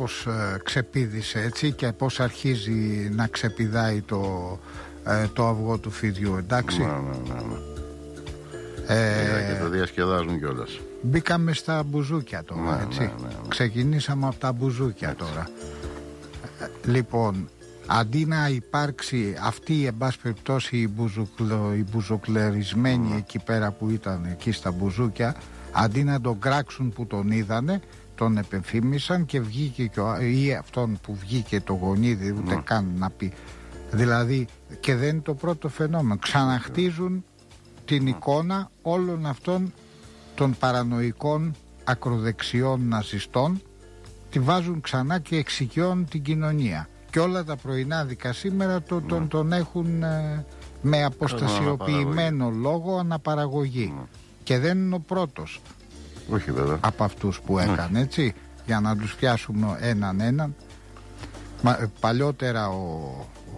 πως ξεπήδησε έτσι και πως αρχίζει να ξεπηδάει το αυγό του φιδιού, εντάξει. Ναι. Και το διασκεδάζουν κιόλας. Μπήκαμε στα μπουζούκια τώρα, έτσι. Ναι. Ξεκινήσαμε από τα μπουζούκια έτσι. Τώρα. Λοιπόν, αντί να υπάρξει αυτή, εν πάση περιπτώσει, οι μπουζουκλερισμένοι εκεί πέρα που ήταν εκεί στα μπουζούκια, αντί να τον κράξουν που τον είδανε, τον επεμφήμισαν και βγήκε ή αυτόν που βγήκε το γονίδι ούτε καν να πει. Δηλαδή, και δεν είναι το πρώτο φαινόμενο, ξαναχτίζουν την εικόνα όλων αυτών των παρανοϊκών ακροδεξιών ναζιστών, τη βάζουν ξανά και εξοικειώνουν την κοινωνία. Και όλα τα πρωινάδικα σήμερα τον έχουν με αποστασιοποιημένο λόγο αναπαραγωγή. Και δεν είναι ο πρώτος. Όχι βέβαια. Από αυτούς που έκανε, έτσι, για να τους πιάσουμε έναν. Παλιότερα ο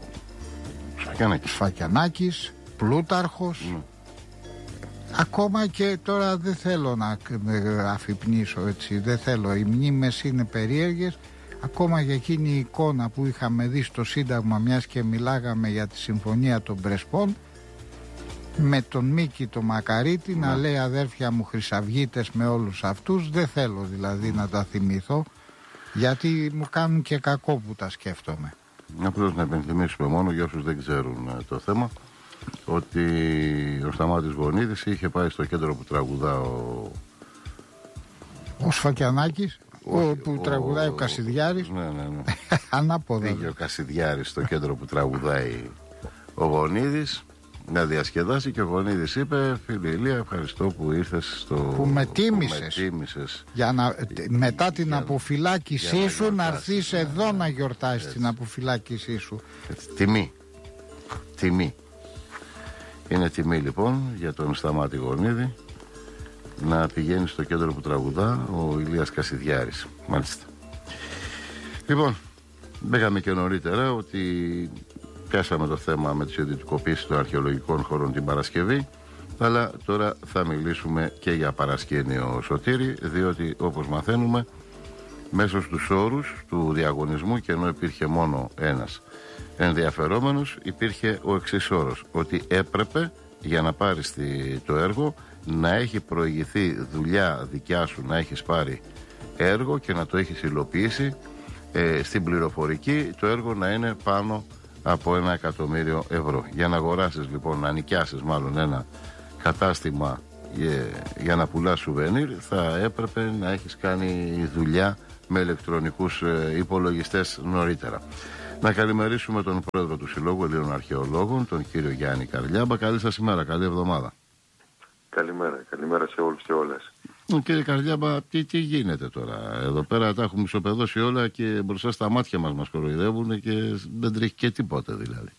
Σφακιανάκης, Πλούταρχος. Ακόμα και τώρα δεν θέλω να αφυπνίσω, έτσι, δεν θέλω, οι μνήμες είναι περίεργες. Ακόμα για εκείνη η εικόνα που είχαμε δει στο Σύνταγμα, μιας και μιλάγαμε για τη Συμφωνία των Πρεσπών, με τον Μίκη το Μακαρίτη να λέει αδέρφια μου χρυσαυγίτες με όλους αυτούς, δεν θέλω δηλαδή να τα θυμηθώ, γιατί μου κάνουν και κακό που τα σκέφτομαι. Απλώς να επενθυμίσουμε μόνο για όσους δεν ξέρουν το θέμα, ότι ο Σταμάτης Γονίδης είχε πάει στο κέντρο που τραγουδά ο Σφακιανάκης, που τραγουδάει ο Κασιδιάρης. Ναι. Ανάποδα. Πήγε ο Κασιδιάρης στο κέντρο που τραγουδάει ο Γονίδης να διασκεδάσει και ο Γονίδης είπε: φίλε Ηλία, ευχαριστώ που ήρθες που με τίμησες. Για να, μετά την αποφυλάκησή σου να έρθεις εδώ να γιορτάσεις την αποφυλάκησή σου. Τιμή. Είναι τιμή λοιπόν για τον Σταμάτη Γονίδη να πηγαίνει στο κέντρο που τραγουδά ο Ηλίας Κασιδιάρης. Μάλιστα. Λοιπόν, μπήκαμε και νωρίτερα ότι πιάσαμε το θέμα με τις ιδιωτικοποίησεις των αρχαιολογικών χώρων την Παρασκευή, αλλά τώρα θα μιλήσουμε και για παρασκήνιο Σωτήρη, διότι όπως μαθαίνουμε μέσα στους όρους του διαγωνισμού, και ενώ υπήρχε μόνο ένας ενδιαφερόμενος, υπήρχε ο εξής όρος, ότι έπρεπε για να πάρεις το έργο να έχει προηγηθεί δουλειά δικιά σου, να έχεις πάρει έργο και να το έχεις υλοποιήσει, στην πληροφορική το έργο να είναι πάνω από 1.000.000 ευρώ. Για να αγοράσεις λοιπόν, να νοικιάσεις μάλλον ένα κατάστημα για να πουλάς σουβενίρ, θα έπρεπε να έχεις κάνει δουλειά με ηλεκτρονικούς υπολογιστές νωρίτερα. Να καλημερίσουμε τον πρόεδρο του Συλλόγου Ελλήνων Αρχαιολόγων, τον κύριο Γιάννη Καρλιάμπα. Καλή σας ημέρα, καλή εβδομάδα. Καλημέρα σε όλους και όλες. Κύριε Καρλιάμπα, τι γίνεται τώρα? Εδώ πέρα τα έχουμε ισοπεδώσει όλα και μπροστά στα μάτια μας κοροϊδεύουν και δεν τρέχει και τίποτε δηλαδή.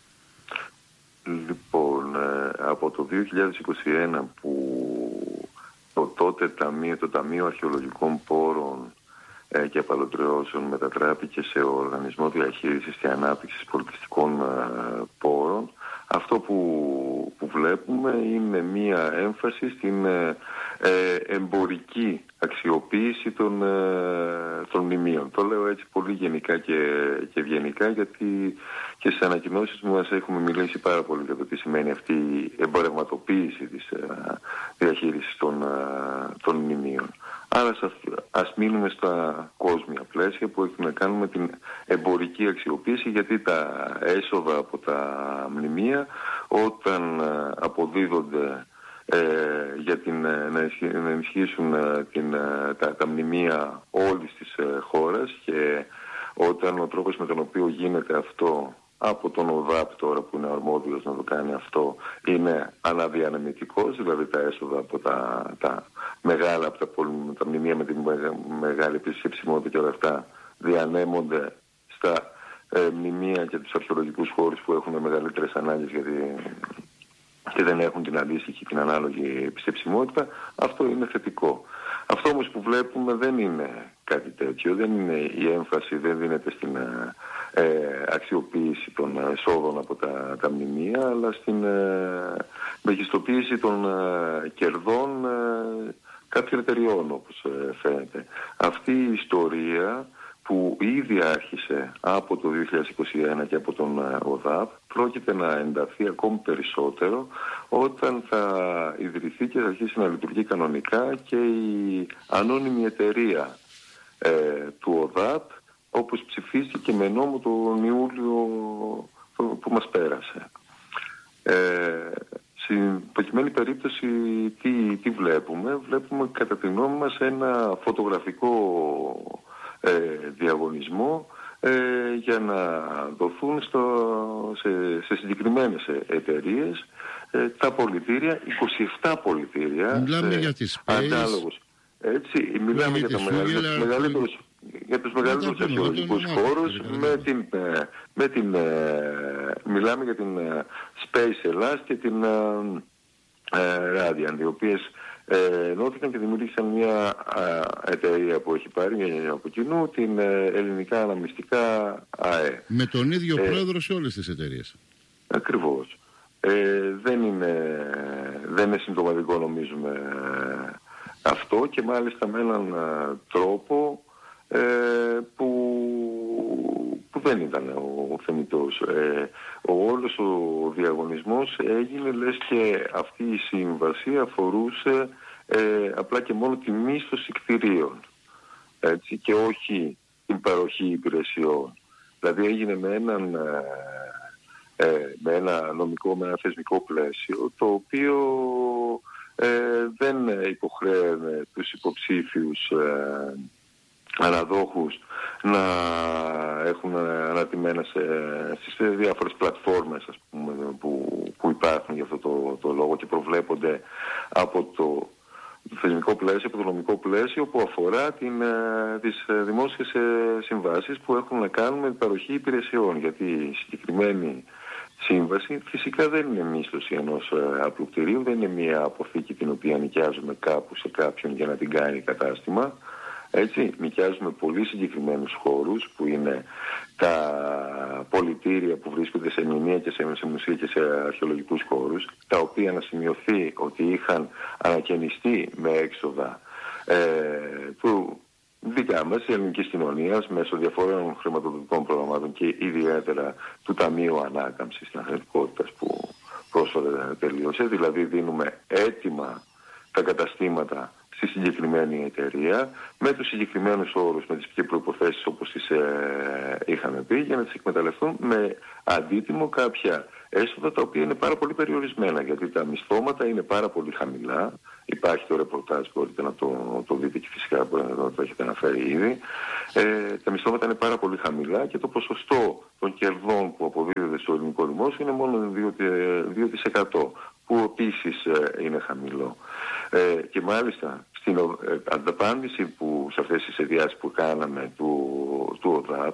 Λοιπόν, από το 2021 που το τότε το Ταμείο Αρχαιολογικών Πόρων και Απαλωτριώσεων μετατράπηκε σε Οργανισμό Διαχείρισης και Ανάπτυξης Πολιτιστικών Πόρων, αυτό που βλέπουμε είναι μία έμφαση στην εμπορική αξιοποίηση των μνημείων. Το λέω έτσι πολύ γενικά και ευγενικά, γιατί και στις ανακοινώσεις μας έχουμε μιλήσει πάρα πολύ για το τι σημαίνει αυτή η εμπορευματοποίηση της διαχείρισης των μνημείων. Άρα ας μείνουμε στα κόσμια πλαίσια που έχουν να κάνουν με την εμπορική αξιοποίηση, γιατί τα έσοδα από τα μνημεία όταν αποδίδονται για να ενισχύσουν τα μνημεία όλης της χώρας, και όταν ο τρόπος με τον οποίο γίνεται αυτό από τον ΟΔΑΠ τώρα που είναι αρμόδιος να το κάνει αυτό είναι αναδιανεμητικός, δηλαδή τα έσοδα από τα μεγάλα, από τα μνημεία με τη μεγάλη επισκεψιμότητα και όλα αυτά διανέμονται στα μνημεία και τους αρχαιολογικούς χώρους που έχουν μεγαλύτερες ανάγκες, γιατί και δεν έχουν την αντίστοιχη, την ανάλογη επιστεψιμότητα. Αυτό είναι θετικό. Αυτό όμως που βλέπουμε δεν είναι κάτι τέτοιο. Δεν είναι, η έμφαση δεν δίνεται στην αξιοποίηση των εσόδων από τα μνημεία, αλλά στην μεγιστοποίηση των κερδών κάποιων εταιριών, όπως φαίνεται. Αυτή η ιστορία που ήδη άρχισε από το 2021 και από τον ΟΔΑΠ πρόκειται να ενταθεί ακόμη περισσότερο όταν θα ιδρυθεί και θα αρχίσει να λειτουργεί κανονικά και η ανώνυμη εταιρεία του ΟΔΑΠ, όπως ψηφίστηκε με νόμο τον Ιούλιο που μας πέρασε. Στην προκειμένη περίπτωση τι βλέπουμε? Βλέπουμε κατά τη γνώμη μας ένα φωτογραφικό διαγωνισμό για να δοθούν σε συγκεκριμένες εταιρείες τα πολιτήρια, 27 πολιτήρια. Μιλάμε για τις αντάλογους. Έτσι, μιλάμε για τους μεγαλύτερους αρχαιολογικούς χώρους μιλάμε για την Space Ελλάς και την Radiant, οι οποίες ενώθηκαν και δημιούργησαν μια εταιρεία που έχει πάρει από κοινού, την Ελληνικά Αναμνηστικά ΑΕ. Με τον ίδιο πρόεδρο σε όλες τις εταιρείες. Ακριβώς. Δεν είναι συμπτωματικό, νομίζουμε, αυτό, και μάλιστα με έναν τρόπο που δεν ήταν ο θεμιτός. Όλος ο διαγωνισμός έγινε λες και αυτή η σύμβαση αφορούσε απλά και μόνο τη μίσθωση κτηρίων, έτσι, και όχι την παροχή υπηρεσιών. Δηλαδή έγινε με ένα νομικό, με ένα θεσμικό πλαίσιο, το οποίο δεν υποχρέωνε τους υποψήφιους αναδόχους να έχουν ανατιμένα στις διάφορες πλατφόρμες, ας πούμε, που υπάρχουν για αυτό το λόγο και προβλέπονται από το θεσμικό πλαίσιο, από το νομικό πλαίσιο που αφορά τις δημόσιες συμβάσεις που έχουν να κάνουν με την παροχή υπηρεσιών. Γιατί η συγκεκριμένη σύμβαση φυσικά δεν είναι μίσθωση ενός απλού κτηρίου, δεν είναι μια αποθήκη την οποία νοικιάζουμε κάπου σε κάποιον για να την κάνει κατάστημα. Έτσι, νοικιάζουμε πολύ συγκεκριμένους χώρους που είναι τα πολιτήρια που βρίσκονται σε μνημεία και σε μουσεία και σε αρχαιολογικούς χώρους, τα οποία να σημειωθεί ότι είχαν ανακαινιστεί με έξοδα του δικά μας, της ελληνικής κοινωνίας, μέσω διαφορών χρηματοδοτικών προγραμμάτων και ιδιαίτερα του Ταμείου Ανάκαμψης της Ανθρωπότητας που πρόσφατα τελείωσε. Δηλαδή δίνουμε έτοιμα τα καταστήματα στη συγκεκριμένη εταιρεία, με τους συγκεκριμένους όρους, με τις προϋποθέσεις όπως τις είχαμε πει, για να τις εκμεταλλευτούν με αντίτιμο κάποια έσοδα τα οποία είναι πάρα πολύ περιορισμένα, γιατί τα μισθώματα είναι πάρα πολύ χαμηλά. Υπάρχει το ρεπορτάζ, μπορείτε να το δείτε, και φυσικά το έχετε αναφέρει ήδη. Τα μισθώματα είναι πάρα πολύ χαμηλά και το ποσοστό των κερδών που αποδίδεται στο ελληνικό δημόσιο είναι μόνο 2%, που επίσης είναι χαμηλό. Και μάλιστα στην ανταπάντηση που σε αυτές τις εδιάσεις που κάναμε του ΟΔΑΠ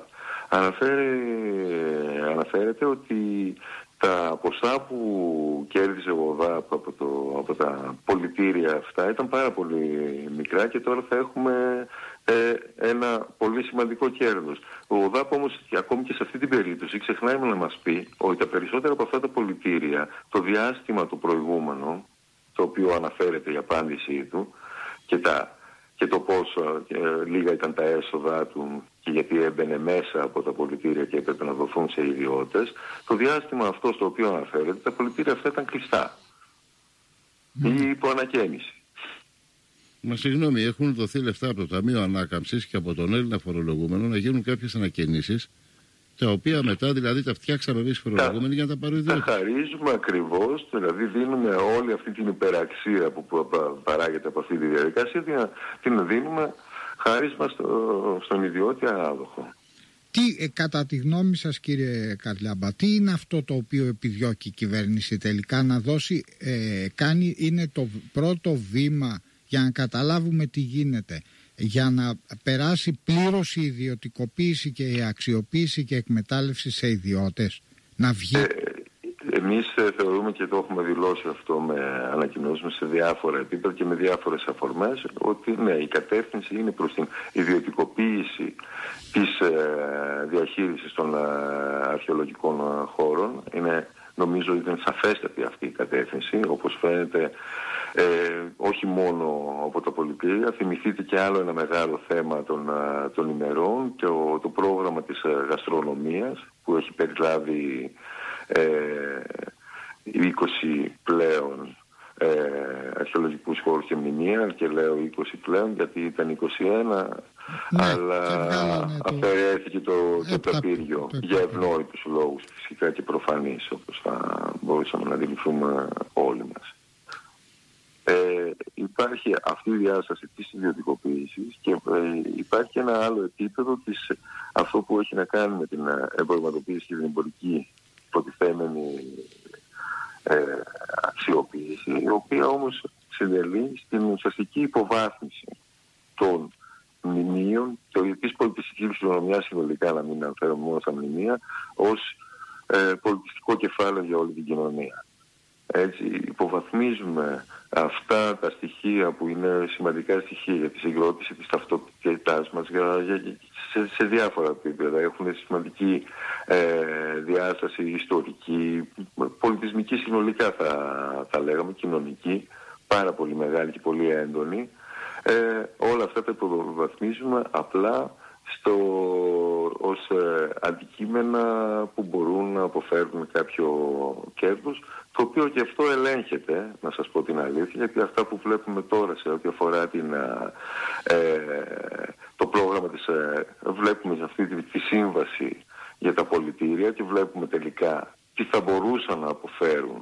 αναφέρεται ότι τα ποσά που κέρδιζε ο ΟΔΑΠ από τα πολιτήρια αυτά ήταν πάρα πολύ μικρά και τώρα θα έχουμε ένα πολύ σημαντικό κέρδος. Ο ΟΔΑΠ όμως ακόμη και σε αυτή την περίπτωση ξεχνάει να μας πει ότι τα περισσότερα από αυτά τα πολιτήρια, το διάστημα το προηγούμενο, το οποίο αναφέρεται η απάντησή του, και το πόσο λίγα ήταν τα έσοδα του και γιατί έμπαινε μέσα από τα πολιτήρια και έπρεπε να δοθούν σε ιδιώτες, το διάστημα αυτό στο οποίο αναφέρεται, τα πολιτήρια αυτά ήταν κλειστά ή υπό ανακαίνιση. Μα συγγνώμη, έχουν δοθεί λεφτά από το Ταμείο Ανάκαμψης και από τον Έλληνα φορολογούμενο να γίνουν κάποιες ανακαινήσεις, τα οποία μετά δηλαδή τα φτιάξαμε εμείς φορολογούμενοι για να τα πάρουν ιδιώτες. Τα χαρίζουμε ακριβώς, δηλαδή δίνουμε όλη αυτή την υπεραξία που παράγεται από αυτή τη διαδικασία, την δίνουμε χάρισμα στον ιδιώτη ανάδοχο. Τι, κατά τη γνώμη σας, κύριε Καρλιάμπα, τι είναι αυτό το οποίο επιδιώκει η κυβέρνηση τελικά να δώσει, είναι το πρώτο βήμα για να καταλάβουμε τι γίνεται, για να περάσει πλήρως η ιδιωτικοποίηση και η αξιοποίηση και εκμετάλλευση σε ιδιώτες, να βγει? Εμείς θεωρούμε, και το έχουμε δηλώσει αυτό με ανακοινώσεις σε διάφορα επίπεδα και με διάφορες αφορμές, ότι ναι, η κατεύθυνση είναι προς την ιδιωτικοποίηση της διαχείρισης των αρχαιολογικών χώρων. Είναι νομίζω ήταν σαφέστατη αυτή η κατεύθυνση, όπως φαίνεται, όχι μόνο από τα πολιτήρια. Θυμηθείτε και άλλο ένα μεγάλο θέμα των ημερών, και το πρόγραμμα της γαστρονομίας, που έχει περιλάβει 20 πλέον αρχαιολογικούς χώρους και μνημεία, και λέω 20 πλέον γιατί ήταν 21, αλλά αφαιρέθηκε το τραπήριο για ευνόητους λόγους, φυσικά και προφανείς, όπως θα μπορούσαμε να αντιληφθούμε όλοι μας. Υπάρχει αυτή η διάσταση της ιδιωτικοποίησης, και υπάρχει ένα άλλο επίπεδο αυτό που έχει να κάνει με την εμπορευματοποίηση και την εμπορική υποτιθέμενη αξιοποίηση, η οποία όμως συντελεί στην ουσιαστική υποβάθμιση των μνημείων και της πολιτιστικής κληρονομιάς συνολικά, να μην αναφέρομαι μόνο στα μνημεία, ως πολιτιστικό κεφάλαιο για όλη την κοινωνία. Έτσι υποβαθμίζουμε αυτά τα στοιχεία που είναι σημαντικά στοιχεία για τη συγκρότηση της ταυτότητάς μας σε διάφορα επίπεδα. Έχουν σημαντική διάσταση ιστορική, πολιτισμική συνολικά θα λέγαμε, κοινωνική, πάρα πολύ μεγάλη και πολύ έντονη. Όλα αυτά τα υποβαθμίζουμε απλά ως αντικείμενα που μπορούν να αποφέρουν κάποιο κέρδος, το οποίο και αυτό ελέγχεται, να σας πω την αλήθεια, γιατί αυτά που βλέπουμε τώρα σε ό,τι αφορά το πρόγραμμα βλέπουμε σε αυτή τη σύμβαση για τα πολιτήρια, και βλέπουμε τελικά τι θα μπορούσαν να αποφέρουν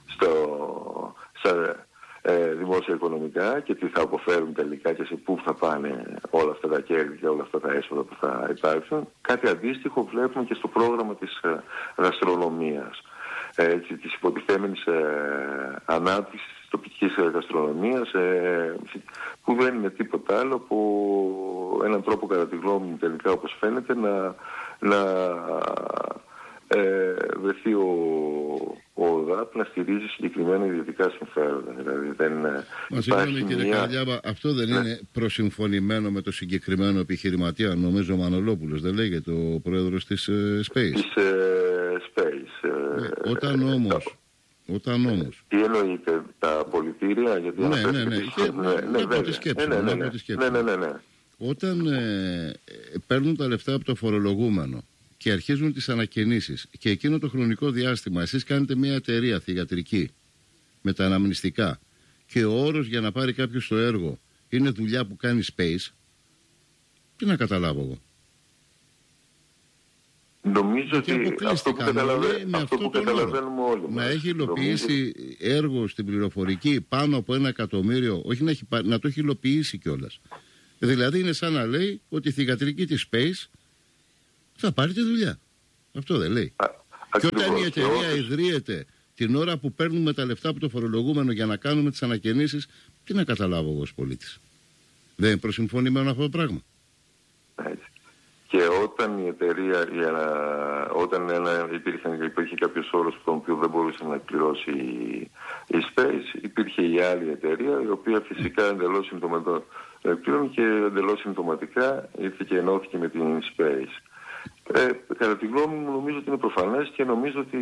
στα δημόσια οικονομικά, και τι θα αποφέρουν τελικά και σε πού θα πάνε όλα αυτά τα κέρδη και όλα αυτά τα έσοδα που θα υπάρξουν. Κάτι αντίστοιχο βλέπουμε και στο πρόγραμμα της γαστρονομίας, της υποτιθέμενης ανάπτυξης της τοπικής γαστρονομίας, που δεν είναι τίποτα άλλο από έναν τρόπο, κατά τη γνώμη μου τελικά, όπως φαίνεται, να βρεθεί ο ΟΔΑΠ να στηρίζει συγκεκριμένα ιδιωτικά συμφέροντα. Δηλαδή Μα συγγνώμη κύριε Καρδιάβα, αυτό δεν είναι προσυμφωνημένο με το συγκεκριμένο επιχειρηματία, νομίζω ο Μανολόπουλος, δεν λέγεται, ο πρόεδρος της Space? Της Space. Όταν όμως. Τι εννοείται, τα πολιτήρια? Γιατί ναι. Όταν παίρνουν τα λεφτά από το φορολογούμενο και αρχίζουν τις ανακαινήσεις, και εκείνο το χρονικό διάστημα εσείς κάνετε μια εταιρεία θυγατρική με τα αναμνηστικά, και ο όρος για να πάρει κάποιος το έργο είναι δουλειά που κάνει Space, τι να καταλάβω εγώ? Νομίζω ότι αυτό που καταλαβαίνουμε όλοι μας, να έχει υλοποιήσει έργο στην πληροφορική πάνω από 1 εκατομμύριο, όχι να το έχει υλοποιήσει κιόλας. Δηλαδή είναι σαν να λέει ότι η θυγατρική της Space θα πάρει τη δουλειά. Αυτό δεν λέει? Και όταν η εταιρεία ιδρύεται την ώρα που παίρνουμε τα λεφτά από το φορολογούμενο για να κάνουμε τις ανακαινήσεις, τι να καταλάβω εγώ ως πολίτης? Δεν είναι προσυμφωνημένο αυτό το πράγμα? Έτσι. Και όταν η εταιρεία, υπήρχε κάποιος όρος τον οποίο δεν μπορούσε να εκπληρώσει η Space, υπήρχε η άλλη εταιρεία, η οποία φυσικά εντελώς συμπτωματικά πλήρωνε, και εντελώς συμπτωματικά ήρθε και ενώθηκε με την Space. Κατά τη γνώμη μου, νομίζω ότι είναι προφανές, και νομίζω ότι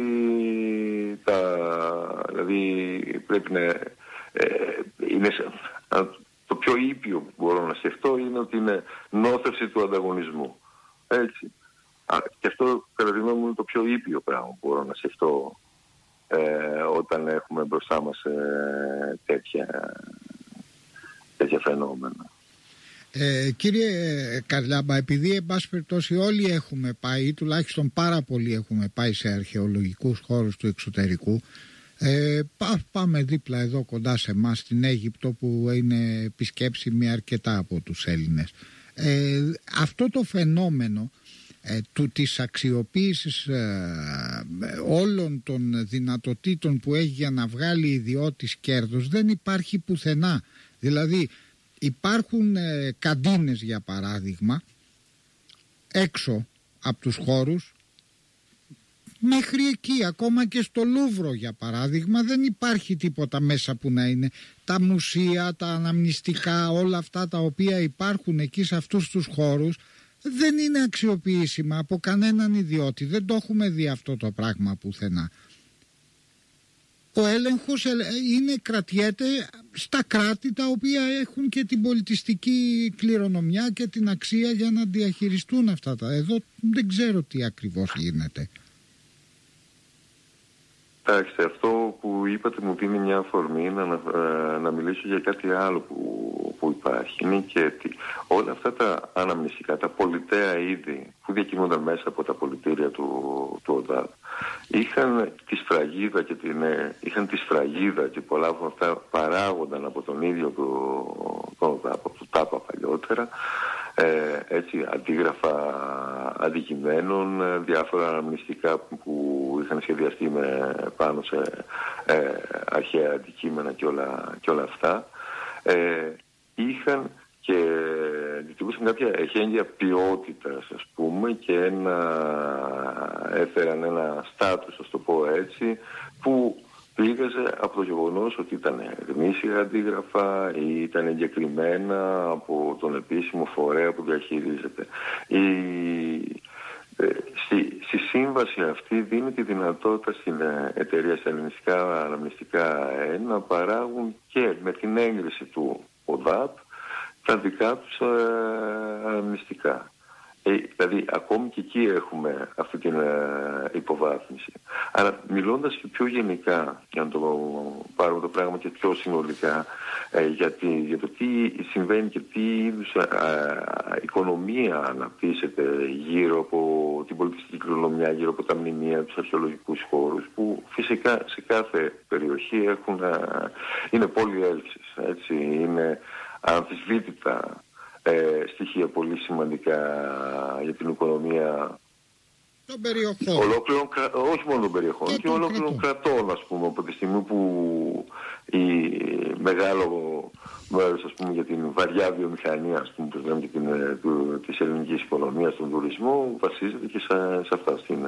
δηλαδή πρέπει να είναι το πιο ήπιο που μπορώ να σκεφτώ, είναι ότι είναι νόθευση του ανταγωνισμού. Έτσι. Και αυτό, κατά τη γνώμη μου, είναι το πιο ήπιο πράγμα που μπορώ να σκεφτώ όταν έχουμε μπροστά μας τέτοια φαινόμενα. Κύριε Καρλάμπα, επειδή εν πάση περιπτώσει όλοι έχουμε πάει, τουλάχιστον πάρα πολλοί έχουμε πάει σε αρχαιολογικούς χώρους του εξωτερικού, πάμε δίπλα εδώ κοντά σε εμάς στην Αίγυπτο, που είναι επισκέψιμη αρκετά από τους Έλληνες. Αυτό το φαινόμενο της αξιοποίησης όλων των δυνατοτήτων που έχει για να βγάλει ιδιώτης κέρδος δεν υπάρχει πουθενά. Δηλαδή υπάρχουν καντίνες, για παράδειγμα, έξω από τους χώρους, μέχρι εκεί, ακόμα και στο Λούβρο για παράδειγμα, δεν υπάρχει τίποτα μέσα που να είναι. Τα μουσεία, τα αναμνηστικά, όλα αυτά τα οποία υπάρχουν εκεί σε αυτούς τους χώρους δεν είναι αξιοποιήσιμα από κανέναν ιδιώτη. Δεν το έχουμε δει αυτό το πράγμα πουθενά. Ο έλεγχος κρατιέται στα κράτη τα οποία έχουν και την πολιτιστική κληρονομιά και την αξία για να διαχειριστούν αυτά τα. Εδώ δεν ξέρω τι ακριβώς γίνεται. Εντάξει, αυτό που είπατε μου δίνει μια αφορμή να μιλήσω για κάτι άλλο που υπάρχει. Είναι και όλα αυτά τα αναμνηστικά, τα πολιταία είδη που διακοιμούνταν μέσα από τα πολιτήρια του ΟΔΑΠ είχαν τη σφραγίδα και πολλά από αυτά παράγονταν από τον ίδιο τον ΟΔΑΠ, από το ΤΑΠΑ παλιότερα, έτσι, αντίγραφα αντικειμένων, διάφορα αναμνηστικά που είχαν σχεδιαστεί πάνω σε αρχαία αντικείμενα και όλα αυτά, είχαν και λειτουργούσαν κάποια εχέγγυα ποιότητας, ας πούμε, και έφεραν ένα στάτους, ας το πω έτσι, που πήγαζε από το γεγονός ότι ήταν γνήσια αντίγραφα ή ήταν εγκεκριμένα από τον επίσημο φορέα που διαχειρίζεται. Στη σύμβαση αυτή δίνει τη δυνατότητα στην εταιρεία, στα ελληνιστικά αναμνηστικά να παράγουν και με την έγκριση του ΟΔΑΠ τα δικά τους αναμνηστικά. Δηλαδή ακόμη και εκεί έχουμε αυτή την υποβάθμιση. Αλλά μιλώντας και πιο γενικά, για να το πάρουμε το πράγμα και πιο συνολικά, για το τι συμβαίνει και τι είδους οικονομία αναπτύσσεται γύρω από την πολιτιστική κληρονομιά, γύρω από τα μνημεία, τους αρχαιολογικούς χώρους, που φυσικά σε κάθε περιοχή είναι πολυέλξεις, έτσι, είναι αμφισβήτητα στοιχεία πολύ σημαντικά για την οικονομία των περιοχών. Όχι μόνο των περιοχών, και ολόκληρων κρατών, ας πούμε, από τη στιγμή που μεγάλο μέρος, ας πούμε, για την βαριά βιομηχανία, ας πούμε, της ελληνικής οικονομίας, τον τουρισμό, βασίζεται και σε αυτά, στην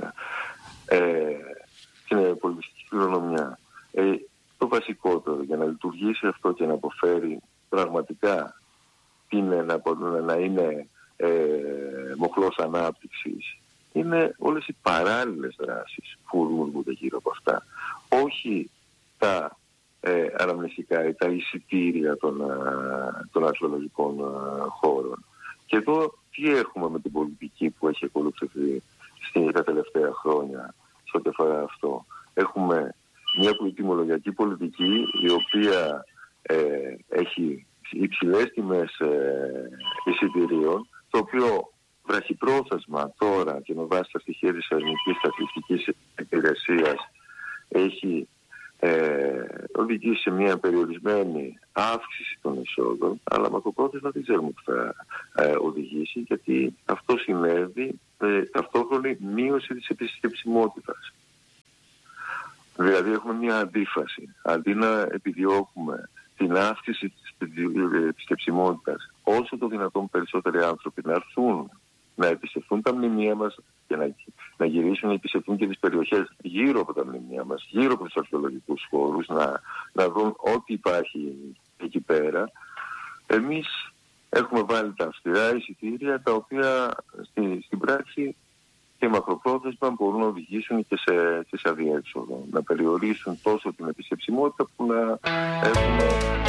πολιτιστική κληρονομιά. Το βασικότερο για να λειτουργήσει αυτό και να αποφέρει πραγματικά να είναι μοχλός ανάπτυξης, είναι όλες οι παράλληλες δράσεις που δημιουργούνται γύρω από αυτά. Όχι τα αναμνηστικά ή τα εισιτήρια των αρχαιολογικών χώρων. Και εδώ τι έχουμε με την πολιτική που έχει ακολουθηθεί τα τελευταία χρόνια σε ό,τι αφορά αυτό? Έχουμε μια τιμολογιακή πολιτική η οποία έχει υψηλές τιμές εισιτηρίων, το οποίο βραχυπρόθεσμα τώρα και με βάση τα στοιχεία της Ελληνικής Στατιστικής Υπηρεσίας έχει οδηγήσει σε μια περιορισμένη αύξηση των εισόδων, αλλά μακροπρόθεσμα δεν ξέρουμε που θα οδηγήσει, γιατί αυτό συνέβη ταυτόχρονη μείωση της επισκεψιμότητας. Δηλαδή έχουμε μια αντίφαση. Αντί να επιδιώκουμε την αύξηση της επισκεψιμότητας, όσο το δυνατόν περισσότεροι άνθρωποι να έρθουν να επισκεφθούν τα μνημεία μας και να γυρίσουν να επισκεφθούν και τις περιοχές γύρω από τα μνημεία μας, γύρω από τους αρχαιολογικούς χώρους, να δουν ό,τι υπάρχει εκεί πέρα. Εμείς έχουμε βάλει τα αυστηρά εισιτήρια, τα οποία στην πράξη και μακροπρόθεσμα μπορούν να οδηγήσουν και σε αδιέξοδο, να περιορίσουν τόσο την επισκεψιμότητα που να έχουμε...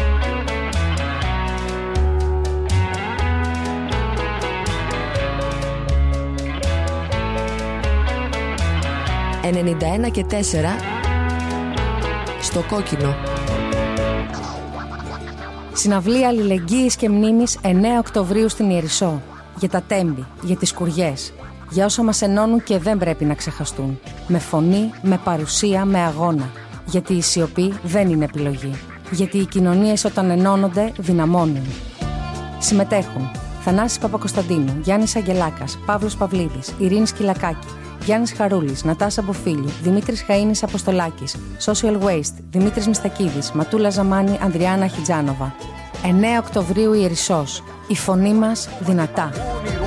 91 και 4 στο κόκκινο. Συναυλία αλληλεγγύης και μνήμης 9 Οκτωβρίου στην Ιερισσό. Για τα τέμπη, για τις σκουριές, για όσα μας ενώνουν και δεν πρέπει να ξεχαστούν. Με φωνή, με παρουσία, με αγώνα. Γιατί η σιωπή δεν είναι επιλογή. Γιατί οι κοινωνίες όταν ενώνονται δυναμώνουν. Συμμετέχουν Θανάσης Παπακοσταντίνου, Γιάννης Αγγελάκας, Παύλος Παυλίδης, Ειρήνη Σκυλακάκη, Γιάννης Χαρούλης, Νατάσα Μποφίλιου, Δημήτρης Χαΐνης Αποστολάκης, Social Waste, Δημήτρης Μιστακίδης, Ματούλα Ζαμάνη, Ανδριάννα Χιτζάνοβα. 9 Οκτωβρίου Ιερισσός. Η φωνή μας δυνατά.